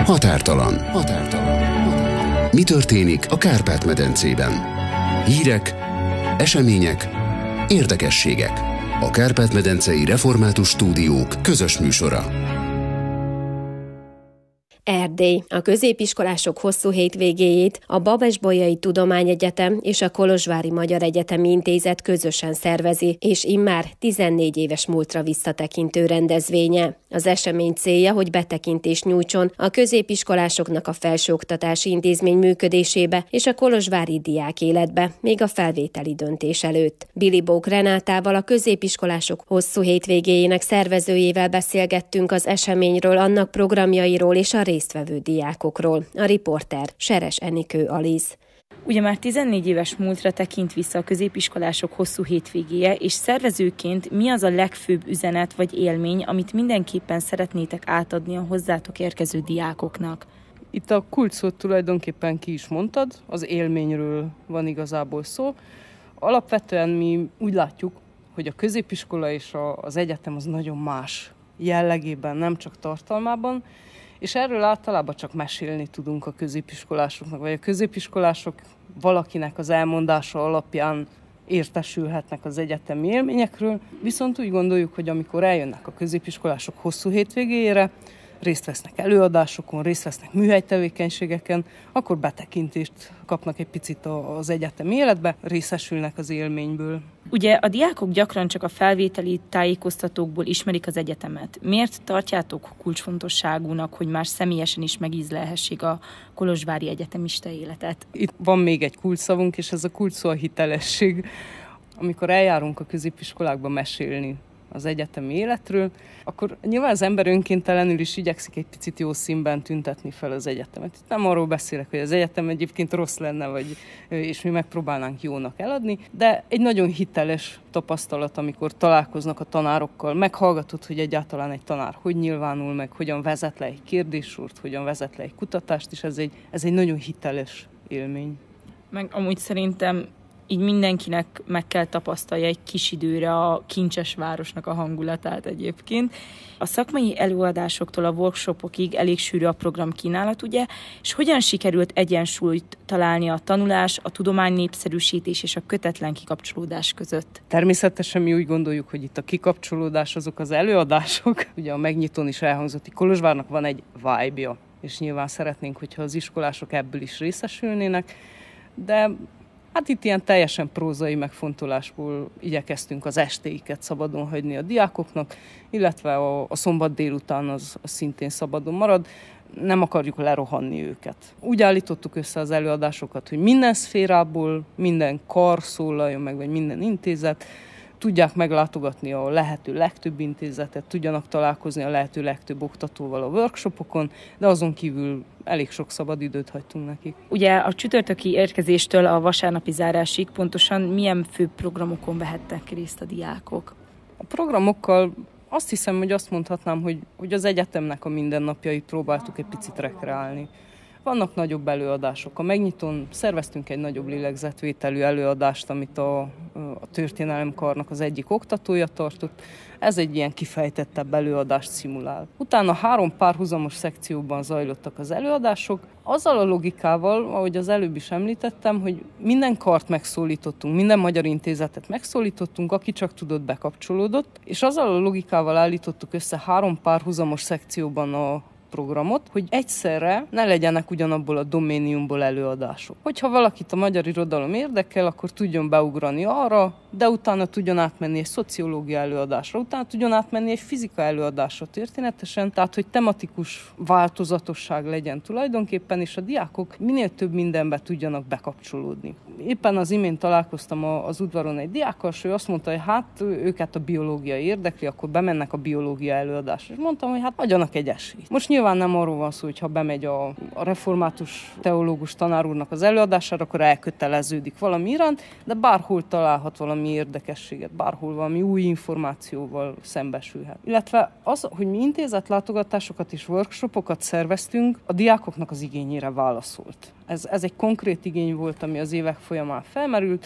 Határtalan. Mi történik a Kárpát-medencében? Hírek, események, érdekességek. A Kárpát-medencei Református Stúdiók közös műsora. Erdély. A középiskolások hosszú hétvégéjét a Babes-Bolyai Tudományegyetem és a Kolozsvári Magyar Egyetemi Intézet közösen szervezi, és immár 14 éves múltra visszatekintő rendezvénye. Az esemény célja, hogy betekintést nyújtson a középiskolásoknak a felsőoktatási intézmény működésébe és a kolozsvári diák életbe, még a felvételi döntés előtt. Bilibók Renátával, a középiskolások hosszú hétvégéjének szervezőjével beszélgettünk az eseményről, annak programjairól és a résztvevő diákokról. A riporter Seres Enikő Aliz. Ugye már 14 éves múltra tekint vissza a középiskolások hosszú hétvégéje, és szervezőként mi az a legfőbb üzenet vagy élmény, amit mindenképpen szeretnétek átadni a hozzátok érkező diákoknak? Itt a kulcsszót tulajdonképpen ki is mondtad, az élményről van igazából szó. Alapvetően mi úgy látjuk, hogy a középiskola és az egyetem az nagyon más jellegében, nem csak tartalmában, és erről általában csak mesélni tudunk a középiskolásoknak, vagy a középiskolások valakinek az elmondása alapján értesülhetnek az egyetemi élményekről, viszont úgy gondoljuk, hogy amikor eljönnek a középiskolások hosszú hétvégéjére, részt vesznek előadásokon, részt vesznek műhelytevékenységeken, akkor betekintést kapnak egy picit az egyetemi életbe, részesülnek az élményből. Ugye a diákok gyakran csak a felvételi tájékoztatókból ismerik az egyetemet. Miért tartjátok kulcsfontosságúnak, hogy már személyesen is megízlelhessék a kolozsvári egyetemista életet? Itt van még egy kulcsszavunk, és ez a kulcsszó a hitelesség. Amikor eljárunk a középiskolákba mesélni az egyetemi életről, akkor nyilván az ember önkéntelenül is igyekszik egy picit jó színben tüntetni fel az egyetemet. Itt nem arról beszélek, hogy az egyetem egyébként rossz lenne, és mi megpróbálnánk jónak eladni, de egy nagyon hiteles tapasztalat, amikor találkoznak a tanárokkal, meghallgatod, hogy egyáltalán egy tanár hogy nyilvánul meg, hogyan vezet le egy kérdéssort, hogyan vezet le egy kutatást, és ez egy nagyon hiteles élmény. Meg amúgy szerintem így mindenkinek meg kell tapasztalja egy kis időre a kincses városnak a hangulatát egyébként. A szakmai előadásoktól a workshopokig elég sűrű a programkínálat, ugye? És hogyan sikerült egyensúlyt találni a tanulás, a tudomány népszerűsítés és a kötetlen kikapcsolódás között? Természetesen mi úgy gondoljuk, hogy itt a kikapcsolódás azok az előadások. Ugye a megnyitón is elhangzott, hogy Kolozsvárnak van egy vibe-ja, és nyilván szeretnénk, hogyha az iskolások ebből is részesülnének, de hát itt ilyen teljesen prózai megfontolásból igyekeztünk az estéiket szabadon hagyni a diákoknak, illetve a szombat délután az szintén szabadon marad, nem akarjuk lerohanni őket. Úgy állítottuk össze az előadásokat, hogy minden szférából, minden kar szólaljon meg, vagy minden intézet, tudják meglátogatni a lehető legtöbb intézetet, tudjanak találkozni a lehető legtöbb oktatóval a workshopokon, de azon kívül elég sok szabad időt hagytunk nekik. Ugye a csütörtöki érkezéstől a vasárnapi zárásig pontosan milyen fő programokon vehettek részt a diákok? A programokkal azt hiszem, hogy azt mondhatnám, hogy az egyetemnek a mindennapjait próbáltuk egy picit rekreálni. Vannak nagyobb előadások. A megnyitón szerveztünk egy nagyobb lélegzetvételű előadást, amit a történelemkarnak az egyik oktatója tartott. Ez egy ilyen kifejtettebb előadást szimulál. Utána 3 párhuzamos szekcióban zajlottak az előadások, azzal a logikával, ahogy az előbb is említettem, hogy minden kart megszólítottunk, minden magyar intézetet megszólítottunk, aki csak tudott, bekapcsolódott, és azzal a logikával állítottuk össze 3 párhuzamos szekcióban a programot, hogy egyszerre ne legyenek ugyanabból a doméniumból előadások. Hogyha valakit a magyar irodalom érdekel, akkor tudjon beugrani arra, de utána tudjon átmenni egy szociológia előadásra, utána tudjon átmenni egy fizika előadásra történetesen, tehát hogy tematikus változatosság legyen tulajdonképpen, és a diákok minél több mindenbe tudjanak bekapcsolódni. Éppen az imént találkoztam az udvaron egy diákkal, és ő azt mondta, hogy hát őket a biológia érdekli, akkor bemennek a biológia előadásra. És mondtam, hogy hát adjanak egy esélyt. Most nyilván nem arról van szó, hogy ha bemegy a református teológus tanár úrnak az előadására, akkor elköteleződik valami iránt, de bárhol találhat valami érdekességet, bárhol valami új információval szembesülhet. Illetve az, hogy mi intézetlátogatásokat és workshopokat szerveztünk, a diákoknak az igényére válaszolt. Ez egy konkrét igény volt, ami az évek folyamán felmerült.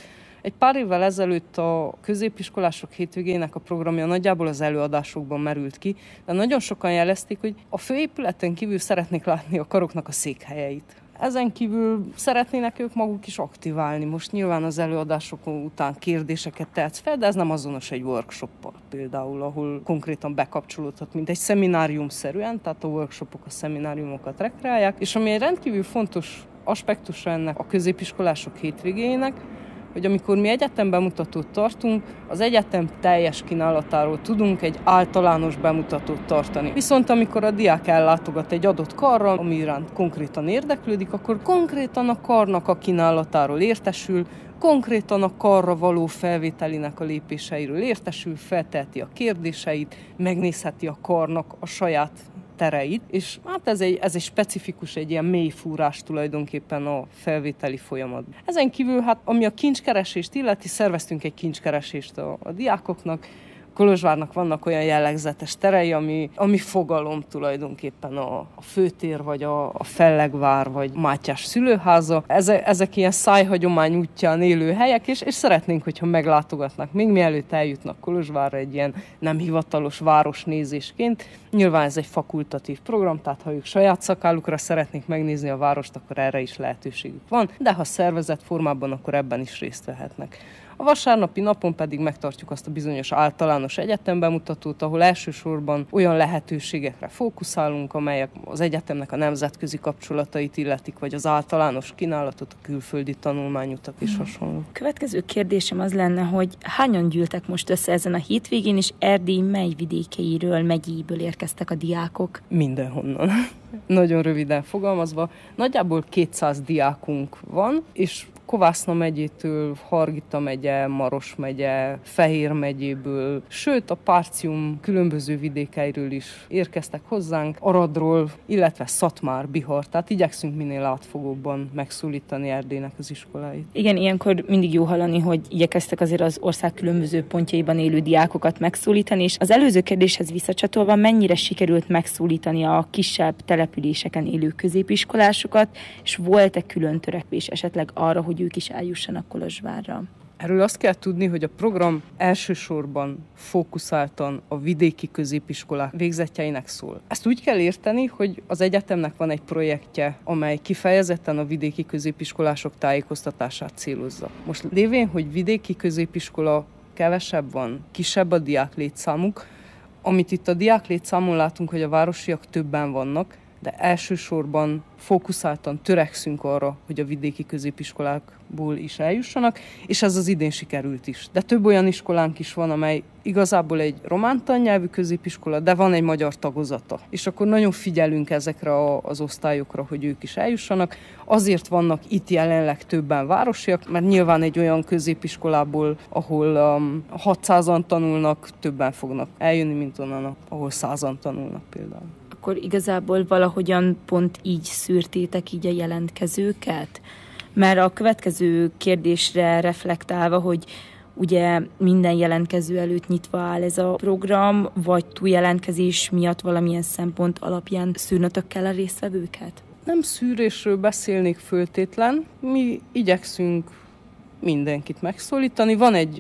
Egy pár évvel ezelőtt a középiskolások hétvégének a programja nagyjából az előadásokban merült ki, de nagyon sokan jelezték, hogy a főépületen kívül szeretnék látni a karoknak a székhelyeit. Ezen kívül szeretnének ők maguk is aktiválni. Most nyilván az előadások után kérdéseket tehetsz fel, de ez nem azonos egy workshoppal például, ahol konkrétan bekapcsolódhat, mint egy szemináriumszerűen, tehát a workshopok a szemináriumokat rekreálják. És ami egy rendkívül fontos aspektusa ennek a középiskolások hétvégéjének, hogy amikor mi egyetem bemutatót tartunk, az egyetem teljes kínálatáról tudunk egy általános bemutatót tartani. Viszont amikor a diák ellátogat egy adott karra, ami iránt konkrétan érdeklődik, akkor konkrétan a karnak a kínálatáról értesül, konkrétan a karra való felvételinek a lépéseiről értesül, felteheti a kérdéseit, megnézheti a karnak a saját tereit, és hát ez egy specifikus, egy ilyen mély fúrás tulajdonképpen a felvételi folyamatban. Ezen kívül, hát ami a kincskeresést illeti, szerveztünk egy kincskeresést a diákoknak. Kolozsvárnak vannak olyan jellegzetes terei, ami fogalom tulajdonképpen a főtér, vagy a Fellegvár, vagy Mátyás szülőháza. Ezek ilyen szájhagyomány útján élő helyek, és szeretnénk, hogyha meglátogatnak, még mielőtt eljutnak Kolozsvárra egy ilyen nem hivatalos városnézésként. Nyilván ez egy fakultatív program, tehát ha ők saját szakállukra szeretnék megnézni a várost, akkor erre is lehetőségük van, de ha szervezett formában, akkor ebben is részt vehetnek. A vasárnapi napon pedig megtartjuk azt a bizonyos általános egyetembemutatót, ahol elsősorban olyan lehetőségekre fókuszálunk, amelyek az egyetemnek a nemzetközi kapcsolatait illetik, vagy az általános kínálatot, a külföldi tanulmányutak és hasonló. Következő kérdésem az lenne, hogy hányan gyűltek most össze ezen a hétvégén, és Erdély mely vidékeiről, megyéből érkeztek a diákok? Mindenhonnan. Nagyon röviden fogalmazva, nagyjából 200 diákunk van, és Kovászna megyétől, Hargita megye, Maros megye, Fehér megyéből, sőt a Párcium különböző vidékeiről is érkeztek hozzánk, Aradról, illetve Szatmár, Bihar, tehát igyekszünk minél átfogóbban megszólítani Erdélynek az iskoláit. Igen, ilyenkor mindig jó hallani, hogy igyekeztek azért az ország különböző pontjaiban élő diákokat megszólítani, és az előző kérdéshez visszacsatolva, mennyire sikerült megszólítani a kisebb településeken élő középiskolásokat, és volt-e külön törekvés esetleg arra, hogy ők is eljussanak Kolozsvárra? Erről azt kell tudni, hogy a program elsősorban fókuszáltan a vidéki középiskolák végzettjeinek szól. Ezt úgy kell érteni, hogy az egyetemnek van egy projektje, amely kifejezetten a vidéki középiskolások tájékoztatását célozza. Most lévén, hogy vidéki középiskola kevesebb van, kisebb a diák létszámuk, amit itt a diák létszámon látunk, hogy a városiak többen vannak, de elsősorban fókuszáltan törekszünk arra, hogy a vidéki középiskolákból is eljussanak, és ez az idén sikerült is. De több olyan iskolánk is van, amely igazából egy román tannyelvű középiskola, de van egy magyar tagozata. És akkor nagyon figyelünk ezekre az osztályokra, hogy ők is eljussanak. Azért vannak itt jelenleg többen városiak, mert nyilván egy olyan középiskolából, ahol 600-an tanulnak, többen fognak eljönni, mint onnan, ahol 100-an tanulnak például. Akkor igazából valahogyan pont így szűrtétek így a jelentkezőket? Mert a következő kérdésre reflektálva, hogy ugye minden jelentkező előtt nyitva áll ez a program, vagy túljelentkezés miatt valamilyen szempont alapján szűrnötök kell a résztvevőket? Nem szűrésről beszélnék föltétlen, mi igyekszünk mindenkit megszólítani. Van egy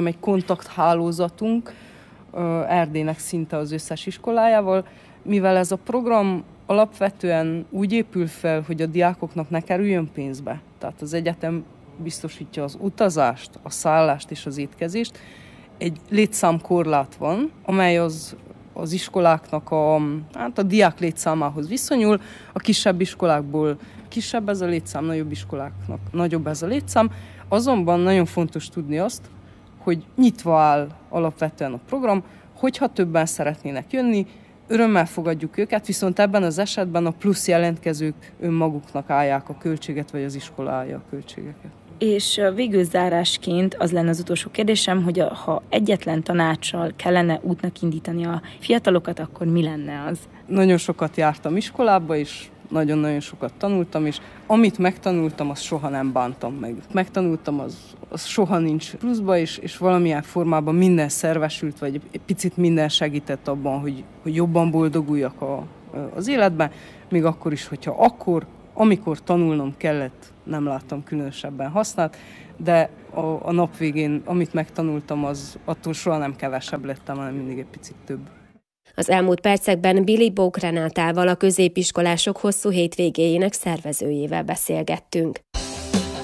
kontakthálózatunk Erdélynek szinte az összes iskolájával, mivel ez a program alapvetően úgy épül fel, hogy a diákoknak ne kerüljön pénzbe. Tehát az egyetem biztosítja az utazást, a szállást és az étkezést. Egy létszámkorlát van, amely az iskoláknak a diák létszámához viszonyul. A kisebb iskolákból kisebb ez a létszám, nagyobb iskoláknak nagyobb ez a létszám. Azonban nagyon fontos tudni azt, hogy nyitva áll alapvetően a program, hogyha többen szeretnének jönni, örömmel fogadjuk őket, viszont ebben az esetben a plusz jelentkezők önmaguknak állják a költséget, vagy az iskola állja a költségeket. És végül zárásként az lenne az utolsó kérdésem, hogy ha egyetlen tanácssal kellene útnak indítani a fiatalokat, akkor mi lenne az? Nagyon sokat jártam iskolába, és nagyon-nagyon sokat tanultam, és amit megtanultam, azt soha nem bántam meg. Megtanultam, az soha nincs pluszba, és valamilyen formában minden szervesült, vagy egy picit minden segített abban, hogy jobban boldoguljak az életben, még akkor is, hogyha akkor Amikor tanulnom kellett, nem láttam különösebben hasznát, de a nap végén, amit megtanultam, az attól soha nem kevesebb lettem, hanem mindig egy picit több. Az elmúlt percekben Billy Bók Renátával, a középiskolások hosszú hétvégéjének szervezőjével beszélgettünk.